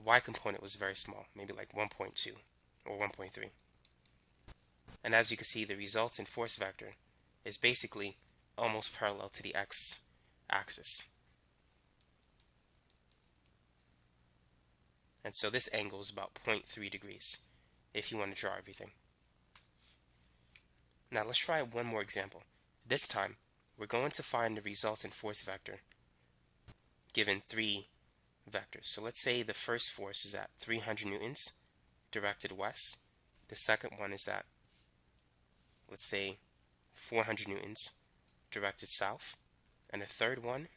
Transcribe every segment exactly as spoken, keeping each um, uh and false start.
y component was very small, maybe like one point two or one point three. And as you can see, the resultant force vector is basically almost parallel to the x-axis. And so this angle is about zero point three degrees if you want to draw everything. Now let's try one more example. This time, we're going to find the resultant force vector given three vectors. So let's say the first force is at three hundred newtons directed west. The second one is at, let's say, four hundred newtons directed south. And the third one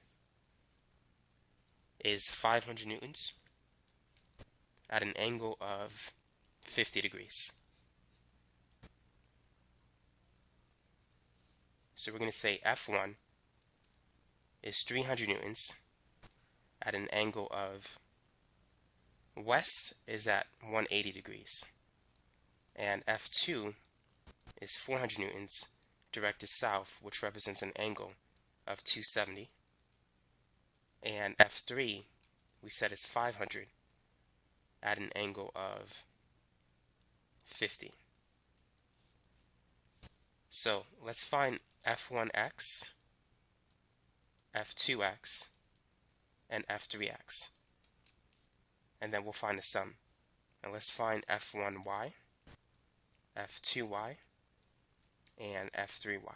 is five hundred newtons at an angle of fifty degrees. So we're going to say F one is three hundred newtons at an angle of west is at one hundred eighty degrees, and F two is four hundred newtons directed south, which represents an angle of two hundred seventy, and F three we said is five hundred at an angle of fifty. So let's find F one x, F two x, and F three x. And then we'll find the sum. And let's find F one y, F two y, and F three y.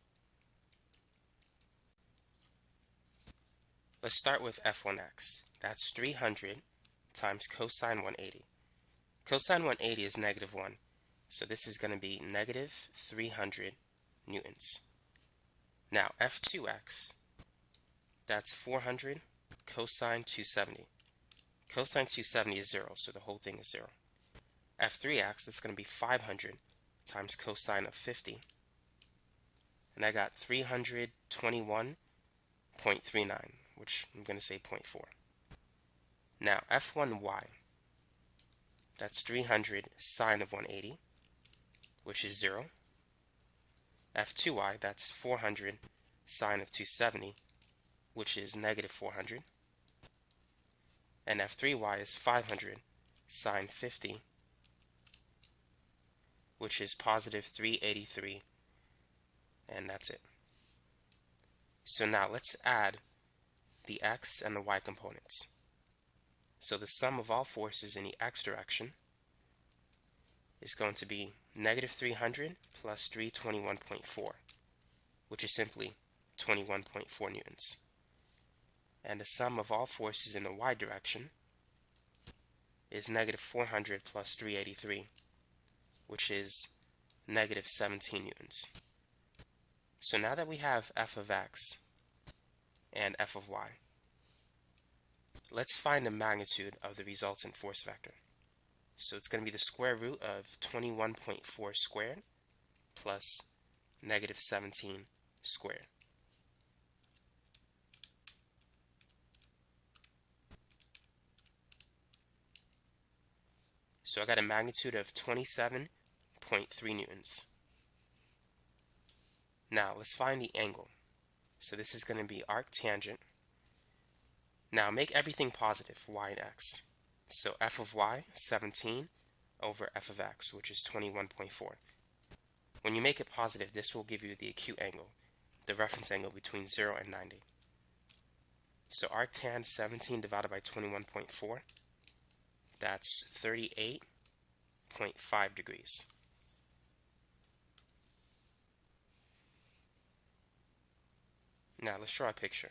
Let's start with F one x. That's three hundred times cosine one hundred eighty. Cosine one hundred eighty is negative one. So this is going to be negative three hundred newtons. Now F two x, that's four hundred cosine two hundred seventy. Cosine two hundred seventy is zero, so the whole thing is zero. F three x, that's going to be five hundred times cosine of fifty. And I got three hundred twenty-one point three nine, which I'm going to say zero point four. Now F one y, that's three hundred sine of one hundred eighty, which is zero. F two y, that's four hundred sine of two hundred seventy, which is negative four hundred. And F three y is five hundred sine fifty, which is positive three hundred eighty-three, and that's it. So now let's add the x and the y components. So the sum of all forces in the x direction is going to be negative three hundred plus three hundred twenty-one point four, which is simply twenty-one point four newtons. And the sum of all forces in the y direction is negative four hundred plus three hundred eighty-three, which is negative seventeen newtons. So now that we have f of x and f of y, let's find the magnitude of the resultant force vector. So it's going to be the square root of twenty-one point four squared plus negative seventeen squared. So I got a magnitude of twenty-seven point three newtons. Now let's find the angle. So this is going to be arctangent. Now make everything positive, y and x. So f of y, seventeen, over f of x, which is twenty-one point four. When you make it positive, this will give you the acute angle, the reference angle between zero and ninety. So arctan seventeen divided by twenty-one point four, that's thirty-eight point five degrees. Now let's draw a picture.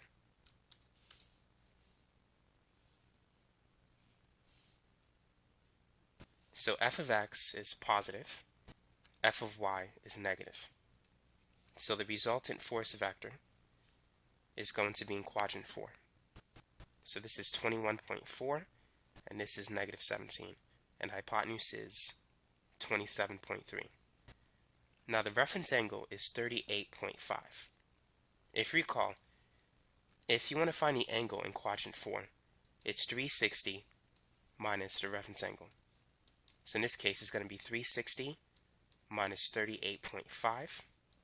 So f of x is positive, f of y is negative. So the resultant force vector is going to be in quadrant four. So this is twenty-one point four, and this is negative seventeen, and hypotenuse is twenty-seven point three. Now the reference angle is thirty-eight point five. If you recall, if you want to find the angle in quadrant four, it's three hundred sixty minus the reference angle. So in this case, it's going to be three hundred sixty minus thirty-eight point five,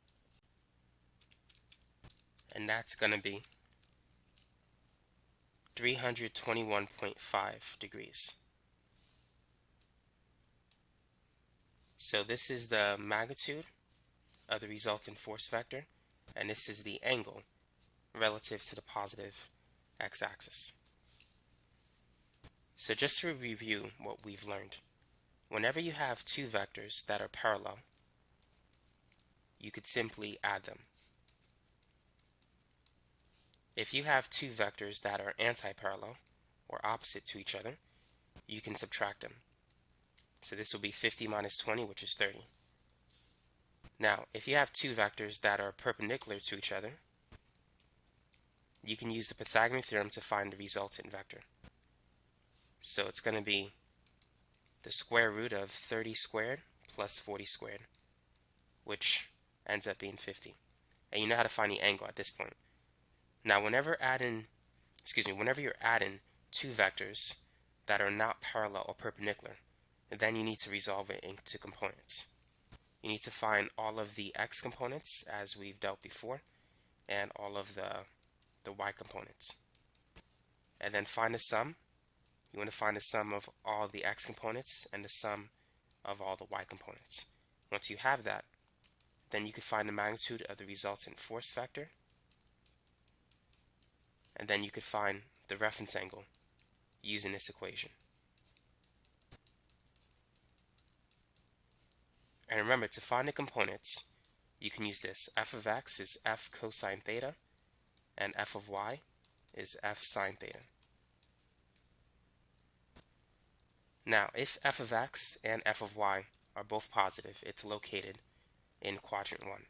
and that's going to be three hundred twenty-one point five degrees. So this is the magnitude of the resultant force vector, and this is the angle relative to the positive x-axis. So just to review what we've learned, whenever you have two vectors that are parallel, you could simply add them. If you have two vectors that are anti-parallel, or opposite to each other, you can subtract them. So this will be fifty minus twenty, which is thirty. Now, if you have two vectors that are perpendicular to each other, you can use the Pythagorean theorem to find the resultant vector. So it's going to be the square root of thirty squared plus forty squared, which ends up being fifty. And you know how to find the angle at this point. Now, whenever adding, excuse me, whenever you're adding two vectors that are not parallel or perpendicular, then you need to resolve it into components. You need to find all of the x components, as we've dealt before, and all of the, the y components. And then find the sum. You want to find the sum of all the x components and the sum of all the y components. Once you have that, then you can find the magnitude of the resultant force vector, and then you could find the reference angle using this equation. And remember, to find the components, you can use this. F of x is f cosine theta, and f of y is f sine theta. Now, if f of x and f of y are both positive, it's located in quadrant one.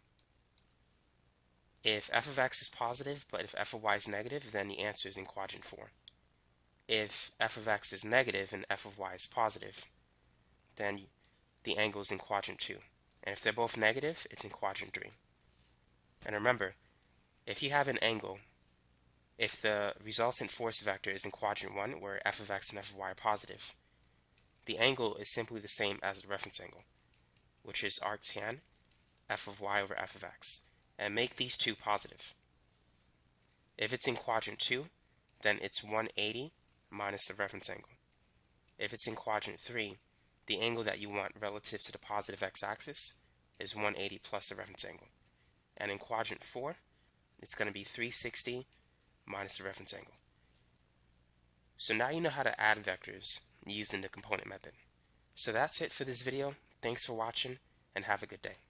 If f of x is positive, but if f of y is negative, then the answer is in quadrant four. If f of x is negative and f of y is positive, then the angle is in quadrant two. And if they're both negative, it's in quadrant three. And remember, if you have an angle, if the resultant force vector is in quadrant one, where f of x and f of y are positive, the angle is simply the same as the reference angle, which is arctan f of y over f of x. And make these two positive. If it's in quadrant two, then it's one hundred eighty minus the reference angle. If it's in quadrant three, the angle that you want relative to the positive x-axis is one hundred eighty plus the reference angle. And in quadrant four, it's going to be three hundred sixty minus the reference angle. So now you know how to add vectors using the component method. So that's it for this video. Thanks for watching, and have a good day.